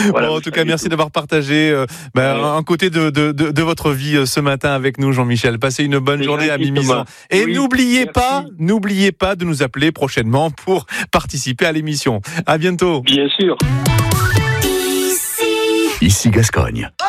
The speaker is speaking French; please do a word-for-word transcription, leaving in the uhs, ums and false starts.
Voilà, bon, en tout cas, merci tout. d'avoir partagé euh, bah, ouais. un côté de, de, de, de votre vie euh, ce matin avec nous, Jean-Michel. Passez une bonne C'est journée à Mimizan. Et oui, n'oubliez merci. pas, n'oubliez pas de nous appeler prochainement pour participer à l'émission. À bientôt. Bien sûr. Ici Gascogne.